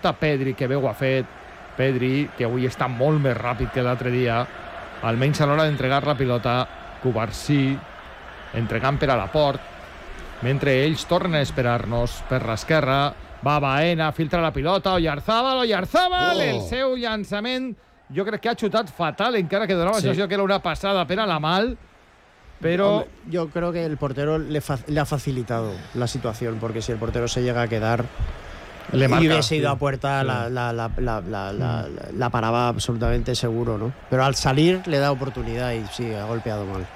falta Pedri, que bé ho ha fet. Pedri, que avui està molt més ràpid que l'altre dia, almenys a l'hora d'entregar la pilota. Cubarsí entregant per a la Port, mentre ells tornen a esperar-nos per l'esquerra. Va Baena, filtra la pilota, Oyarzábal, el seu llançament jo crec que ha xutat fatal, encara que donava la sensació que era una passada per a la mal, pero yo creo que el portero le ha facilitado la situación, porque si el portero se llega a quedar y hubiese ido a puerta, la paraba absolutamente seguro, ¿no? Pero al salir le da oportunidad y sí, ha golpeado mal.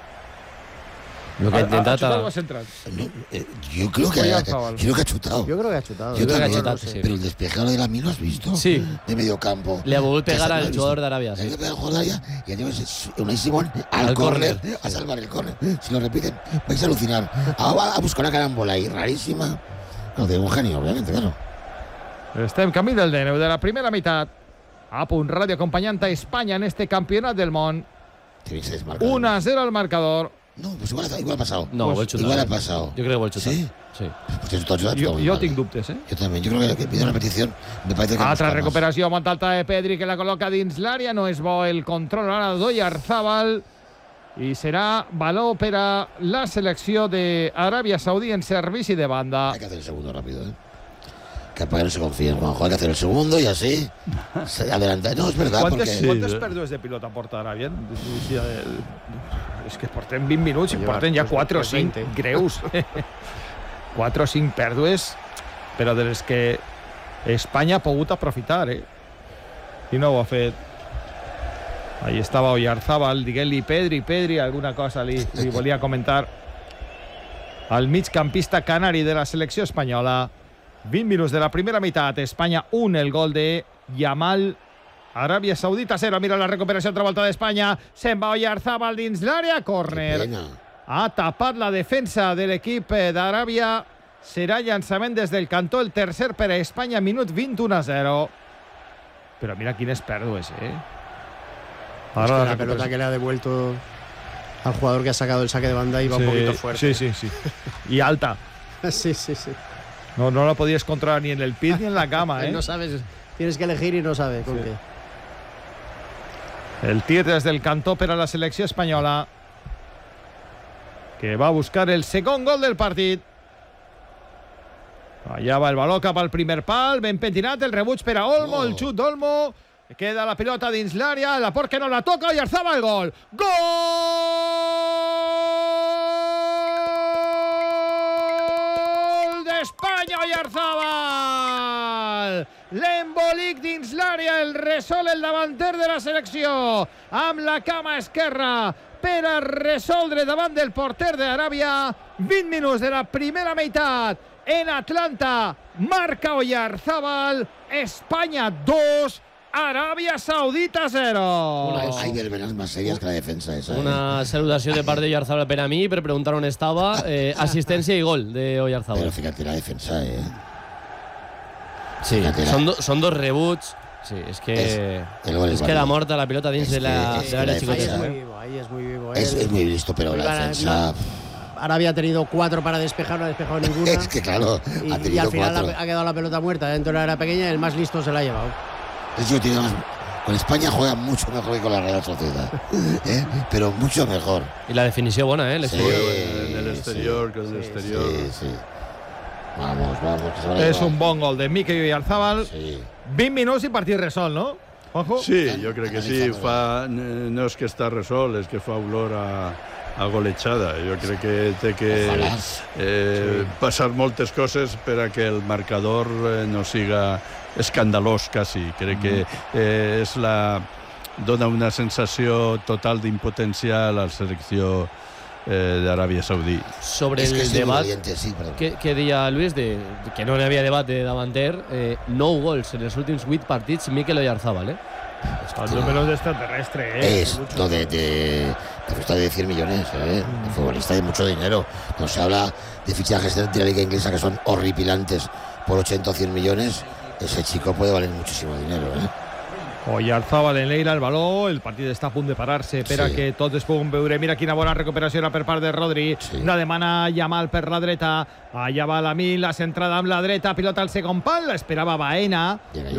Lo que ¿Ha chutado o ha centrado? Yo creo que ha chutado. Yo creo que ha chutado. Yo también, chutado, sí. Pero el despejado de Lamine, ¿lo has visto? Sí. De medio campo. Le ha vuelto a pegar al jugador de Arabia. Le ha pegado al jugador de Arabia y ha llevado Unai Simón al córner, a salvar el córner. Si lo repiten, vais a alucinar. Ahora va a buscar una carambola ahí rarísima. No, de un genio, obviamente, claro. Estem camí del 19 de la primera meitat. A punt ràdio acompanyant a Espanya en este campionat del món. 1-0 al marcador. No, pues igual ha pasado. No, pues igual ha pasado. Yo creo que vuelve a chutar. ¿Sí? Sí. Pues yo tengo dubtes, ¿eh? Yo también. Yo creo que pide una petición. Me parece que altra recuperació molt alta de Pedri, que la col·loca dins l'àrea. No és bo el control ara d'Oyarzabal. I serà baló per a la selecció d'Aràbia Saudí en servici de banda. Hay que hacer el segundo rápido, ¿eh? Que para que no se confíen, Juanjo. Hay que hacer el segundo y así se adelanta. No, es verdad. ¿Quantes pèrdues de pilota porta Aràbia? És que portem 20 minuts i porten ja 4 o 5 greus. 4 o 5 pèrdues, però de les que Espanya ha pogut aprofitar, eh? I no ho ha fet. Ahí estava Oyarzábal, diguent-li Pedri, alguna cosa li volia comentar al migcampista canari de la selecció espanyola. 20 minuts de la primera meitat, Espanya 1, el gol de Yamal. Aràbia Saudita 0, mira la recuperació, altra volta d'Espanya, se'n va Oyarzábal dins l'àrea, córner. Ha tapat la defensa de l'equip d'Aràbia, serà llançament des del cantó, el tercer per a Espanya, minut 21-0. Però mira quines pèrdues, eh? Ahora la pelota que le ha devuelto al jugador que ha sacado el saque de banda iba un poquito fuerte. Sí. Y alta. Sí. No la podías controlar ni en el pie ni en la cama, ¿eh? No sabes, tienes que elegir y no sabes con qué. El tir des del cantó per a la selecció espanyola, que va a buscar el segon gol del partit. Allà va el baló cap al primer pal, ben pentinat, el rebuig per a Olmo, el xut d'Olmo. Queda la pilota dins l'àrea, la Port que no la toca, Oyarzábal el gol. Gol d'Espanya, Oyarzábal! L'embolic dins l'àrea, el resol, el davanter de la selecció, amb la cama esquerra per a resoldre davant del porter d'Aràbia. 20 minuts de la primera meitat en Atlanta, marca Oyarzábal. Espanya 2, Aràbia Saudita 0. Hay verbenas más serias que la defensa esa. Una salutació de part de Oyarzábal per a mi, per preguntar on estava. Assistència i gol de Oyarzábal. Pero fíjate la defensa, Sí, son dos rebuts. Sí, es que queda morta la pelota dins de l'àrea xicoteta. Ahí es muy vivo. Es muy listo, pero la defensa... Arabia ha tenido 4 para despejar, no ha despejado ninguna. Es que claro, ha tenido y al final 4. ha quedado la pelota muerta dentro de la área pequeña y el más listo se la ha llevado. Con España juega mucho mejor que con la Real Sociedad, pero mucho mejor. Y la definición buena, el exterior. En el exterior, que es el exterior. Sí. Vamos. És un bon gol de Mikel Oyarzábal. 20 minuts i partit resol, no, Juanjo? Sí, jo crec que sí. No és que està resol, és que fa olor a golejada. Jo crec que té que passar moltes coses per a que el marcador no siga escandalós, quasi. Crec que dona una sensació total d'impotència a la selecció d'Aràbia Saudí. Sobre el debat que deia Luis, que no hi havia debat de davanter, 9 gols en els últims 8 partits, Mikel Oyarzábal, El número de extraterrestre, Es de futbolista de 100 millones, de futbolista de mucho dinero. Cuando se habla de fichajes de la liga inglesa que son horripilantes por 80 o 100 millones, ese chico puede valer muchísimo dinero, Oyarzábal en l'Eira, el baló, el partit està a punt de parar-se per a que tots es puguin veure. Mira quina bona recuperació era per part de Rodri, una demana Yamal per la dreta, allà va Lamine, la centrada amb la dreta, pilota al segon pal, l'esperava Baena.